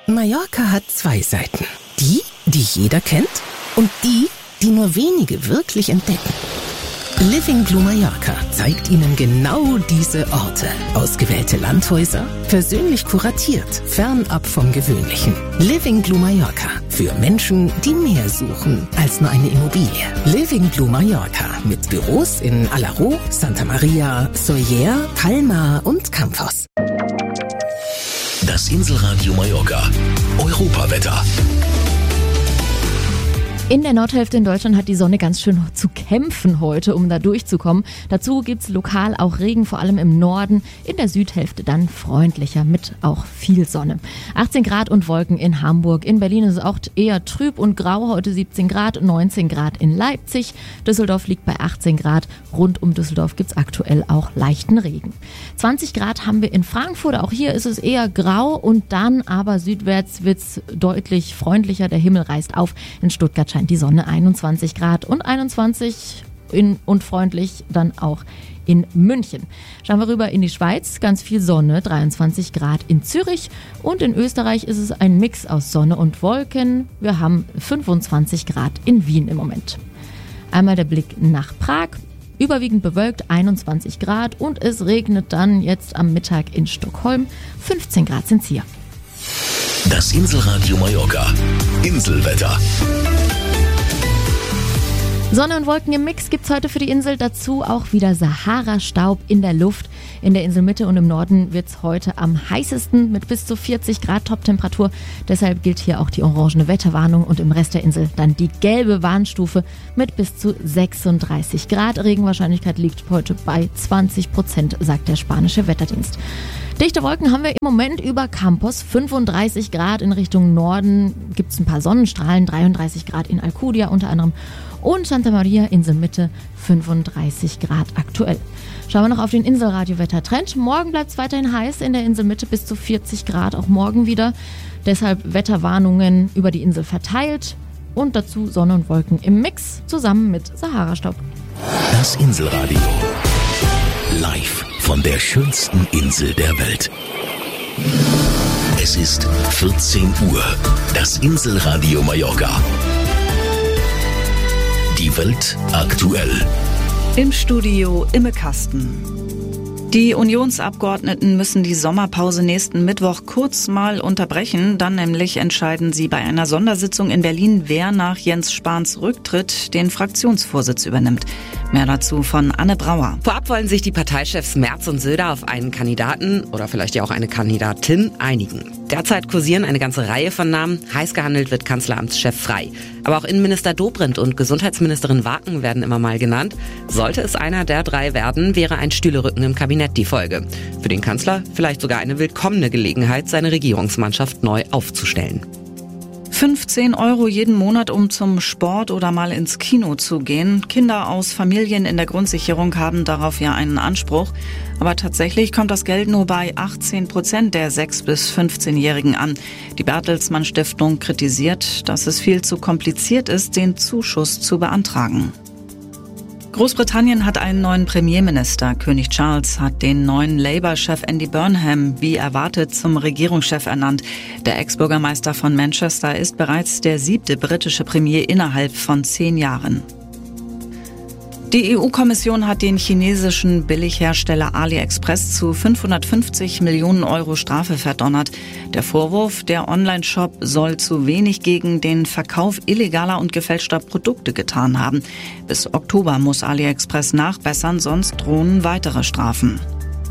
Mallorca hat zwei Seiten. Die jeder kennt und die nur wenige wirklich entdecken. Living Blue Mallorca zeigt Ihnen genau diese Orte. Ausgewählte Landhäuser, persönlich kuratiert, fernab vom Gewöhnlichen. Living Blue Mallorca. Für Menschen, die mehr suchen als nur eine Immobilie. Living Blue Mallorca. Mit Büros in Alaró, Santa Maria, Sóller, Palma und Campos. Das Inselradio Mallorca. Europawetter. In der Nordhälfte in Deutschland hat die Sonne ganz schön zu kämpfen heute, um da durchzukommen. Dazu gibt's lokal auch Regen, vor allem im Norden. In der Südhälfte dann freundlicher mit auch viel Sonne. 18 Grad und Wolken in Hamburg. In Berlin ist es auch eher trüb und grau. Heute 17 Grad, 19 Grad in Leipzig. Düsseldorf liegt bei 18 Grad. Rund um Düsseldorf gibt's aktuell auch leichten Regen. 20 Grad haben wir in Frankfurt. Auch hier ist es eher grau und dann aber südwärts wird's deutlich freundlicher. Der Himmel reißt auf. In Stuttgart die Sonne 21 Grad und 21 und freundlich dann auch in München. Schauen wir rüber in die Schweiz, ganz viel Sonne, 23 Grad in Zürich und in Österreich ist es ein Mix aus Sonne und Wolken. Wir haben 25 Grad in Wien im Moment. Einmal der Blick nach Prag, überwiegend bewölkt, 21 Grad und es regnet dann jetzt am Mittag in Stockholm, 15 Grad sind's hier. Das Inselradio Mallorca. Inselwetter. Sonne und Wolken im Mix gibt's heute für die Insel, dazu auch wieder Sahara-Staub in der Luft. In der Inselmitte und im Norden wird's heute am heißesten mit bis zu 40 Grad Toptemperatur. Deshalb gilt hier auch die orangene Wetterwarnung und im Rest der Insel dann die gelbe Warnstufe mit bis zu 36 Grad. Regenwahrscheinlichkeit liegt heute bei 20%, sagt der spanische Wetterdienst. Dichte Wolken haben wir im Moment über Campos, 35 Grad in Richtung Norden, gibt's ein paar Sonnenstrahlen, 33 Grad in Alcudia unter anderem und Santa Maria, Inselmitte, 35 Grad aktuell. Schauen wir noch auf den Inselradio-Wettertrend. Morgen bleibt es weiterhin heiß, in der Inselmitte bis zu 40 Grad, auch morgen wieder. Deshalb Wetterwarnungen über die Insel verteilt und dazu Sonne und Wolken im Mix zusammen mit Sahara-Staub. Das Inselradio. Live von der schönsten Insel der Welt. Es ist 14 Uhr. Das Inselradio Mallorca. Die Welt aktuell. Im Studio Imme Kasten. Die Unionsabgeordneten müssen die Sommerpause nächsten Mittwoch kurz mal unterbrechen. Dann nämlich entscheiden sie bei einer Sondersitzung in Berlin, wer nach Jens Spahns Rücktritt den Fraktionsvorsitz übernimmt. Mehr dazu von Anne Brauer. Vorab wollen sich die Parteichefs Merz und Söder auf einen Kandidaten oder vielleicht ja auch eine Kandidatin einigen. Derzeit kursieren eine ganze Reihe von Namen. Heiß gehandelt wird Kanzleramtschef Frey. Aber auch Innenminister Dobrindt und Gesundheitsministerin Waken werden immer mal genannt. Sollte es einer der drei werden, wäre ein Stühlerücken im Kabinett die Folge. Für den Kanzler vielleicht sogar eine willkommene Gelegenheit, seine Regierungsmannschaft neu aufzustellen. 15 € jeden Monat, um zum Sport oder mal ins Kino zu gehen. Kinder aus Familien in der Grundsicherung haben darauf ja einen Anspruch. Aber tatsächlich kommt das Geld nur bei 18% der 6- bis 15-Jährigen an. Die Bertelsmann Stiftung kritisiert, dass es viel zu kompliziert ist, den Zuschuss zu beantragen. Großbritannien hat einen neuen Premierminister. König Charles hat den neuen Labour-Chef Andy Burnham wie erwartet zum Regierungschef ernannt. Der Ex-Bürgermeister von Manchester ist bereits der 7. britische Premier innerhalb von 10 Jahren. Die EU-Kommission hat den chinesischen Billighersteller AliExpress zu 550 Millionen € Strafe verdonnert. Der Vorwurf, der Online-Shop soll zu wenig gegen den Verkauf illegaler und gefälschter Produkte getan haben. Bis Oktober muss AliExpress nachbessern, sonst drohen weitere Strafen.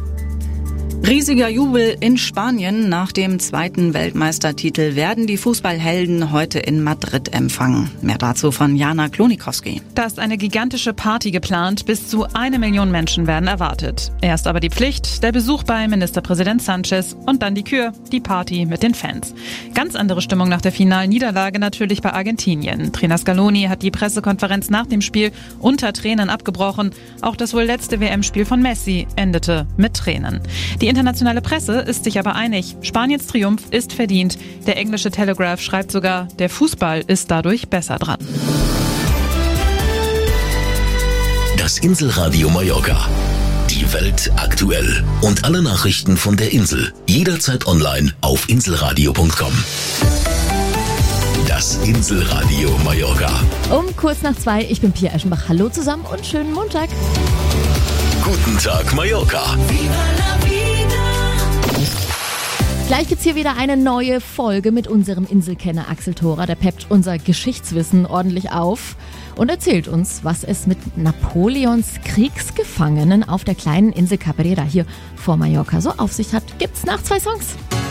Riesiger Jubel in Spanien. Nach dem 2. Weltmeistertitel werden die Fußballhelden heute in Madrid empfangen. Mehr dazu von Jana Klonikowski. Da ist eine gigantische Party geplant. Bis zu 1 Million Menschen werden erwartet. Erst aber die Pflicht, der Besuch bei Ministerpräsident Sanchez und dann die Kür, die Party mit den Fans. Ganz andere Stimmung nach der finalen Niederlage natürlich bei Argentinien. Trainer Scaloni hat die Pressekonferenz nach dem Spiel unter Tränen abgebrochen. Auch das wohl letzte WM-Spiel von Messi endete mit Tränen. Die internationale Presse ist sich aber einig, Spaniens Triumph ist verdient. Der englische Telegraph schreibt sogar, der Fußball ist dadurch besser dran. Das Inselradio Mallorca. Die Welt aktuell. Und alle Nachrichten von der Insel. Jederzeit online auf inselradio.com. Das Inselradio Mallorca. Um kurz nach 2, ich bin Pia Eschenbach. Hallo zusammen und schönen Montag. Guten Tag, Mallorca. Gleich gibt's hier wieder eine neue Folge mit unserem Inselkenner Axel Thora. Der peppt unser Geschichtswissen ordentlich auf und erzählt uns, was es mit Napoleons Kriegsgefangenen auf der kleinen Insel Cabrera hier vor Mallorca so auf sich hat. Gibt's nach 2 Songs.